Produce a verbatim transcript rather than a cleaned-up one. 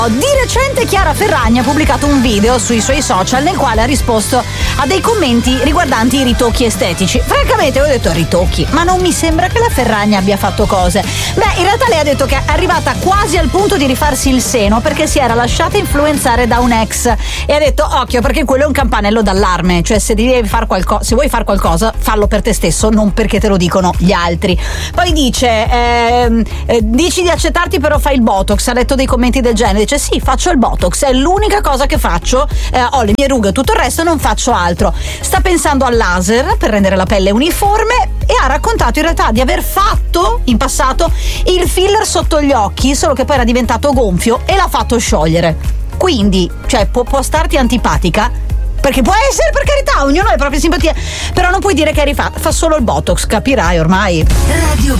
Di recente Chiara Ferragni ha pubblicato un video sui suoi social nel quale ha risposto a dei commenti riguardanti i ritocchi estetici. Francamente ho detto ritocchi, ma non mi sembra che la Ferragni abbia fatto cose. Beh, in realtà lei ha detto che è arrivata quasi al punto di rifarsi il seno perché si era lasciata influenzare da un ex e ha detto occhio perché quello è un campanello d'allarme, cioè se devi far qualcosa, se vuoi far qualcosa fallo per te stesso, non perché te lo dicono gli altri. Poi dice ehm, eh, dici di accettarti però fai il botox, ha letto dei commenti del genere. Dice sì, faccio il botox, è l'unica cosa che faccio, eh, ho le mie rughe e tutto il resto, non faccio altro. Sta pensando al laser per rendere la pelle uniforme e ha raccontato in realtà di aver fatto in passato il filler sotto gli occhi, solo che poi era diventato gonfio e l'ha fatto sciogliere. Quindi, cioè, può, può starti antipatica, perché può essere, per carità, ognuno ha le proprie simpatie, però non puoi dire che eri fa, fa solo il botox, capirai ormai. Radio